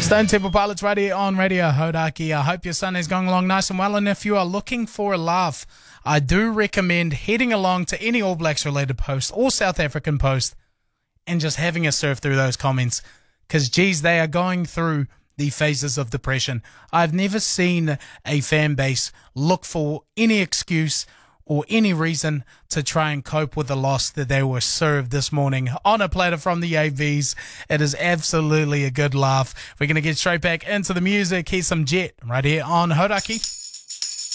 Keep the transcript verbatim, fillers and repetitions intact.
Stone Temple Pilots right here on Radio Hodaki. I hope your Sunday's going along nice and well. And if you are looking for a laugh, I do recommend heading along to any All Blacks related post or South African post and just having a surf through those comments. Because, geez, they are going through the phases of depression. I've never seen a fan base look for any excuse or any reason to try and cope with the loss that they were served this morning on a platter from the A Vs. It is absolutely a good laugh. We're going to get straight back into the music. Here's some Jet right here on Hodaki.